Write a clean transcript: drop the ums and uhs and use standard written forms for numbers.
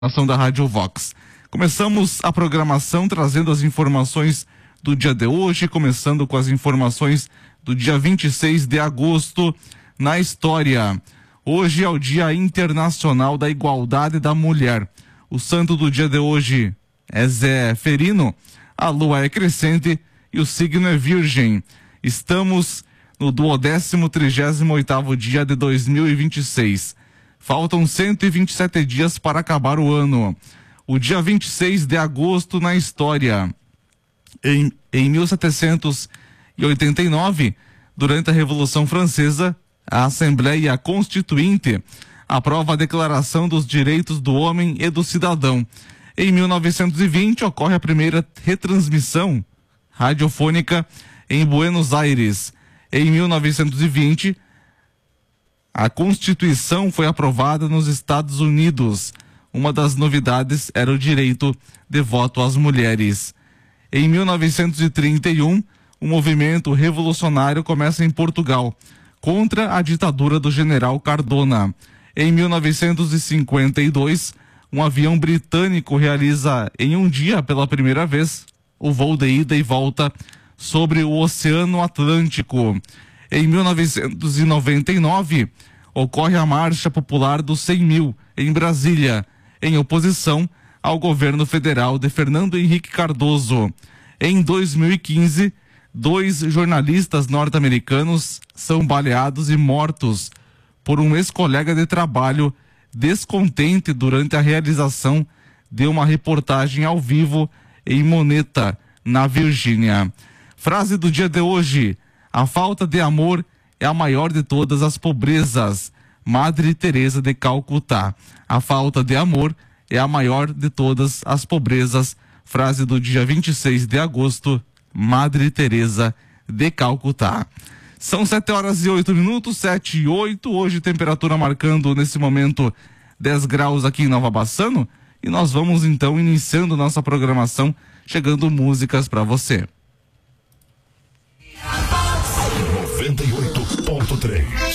Ação da Rádio Vox. Começamos a programação trazendo as informações do dia de hoje, começando com as informações do dia 26 de agosto na história. Hoje é o Dia Internacional da Igualdade da Mulher. O santo do dia de hoje é Zé Ferino, a lua é crescente e o signo é virgem. Estamos no 238º dia de 2026. Faltam 127 dias para acabar o ano. O dia 26 de agosto na história. Em 1789, durante a Revolução Francesa, a Assembleia Constituinte aprova a Declaração dos Direitos do Homem e do Cidadão. Em 1920, ocorre a primeira retransmissão radiofônica em Buenos Aires. Em 1920, a Constituição foi aprovada nos Estados Unidos. Uma das novidades era o direito de voto às mulheres. Em 1931, o movimento revolucionário começa em Portugal, contra a ditadura do general Cardona. Em 1952, um avião britânico realiza em um dia pela primeira vez o voo de ida e volta sobre o Oceano Atlântico. Em 1999, ocorre a Marcha Popular dos 100 mil, em Brasília, em oposição ao governo federal de Fernando Henrique Cardoso. Em 2015, 2 jornalistas norte-americanos são baleados e mortos por um ex-colega de trabalho descontente durante a realização de uma reportagem ao vivo em Moneta, na Virgínia. Frase do dia de hoje: a falta de amor é a maior de todas as pobrezas. Madre Teresa de Calcutá. A falta de amor é a maior de todas as pobrezas. Frase do dia 26 de agosto, Madre Teresa de Calcutá. São 7h08, 7h08. Hoje temperatura marcando nesse momento 10 graus aqui em Nova Bassano. E nós vamos então iniciando nossa programação, chegando músicas para você. 98.3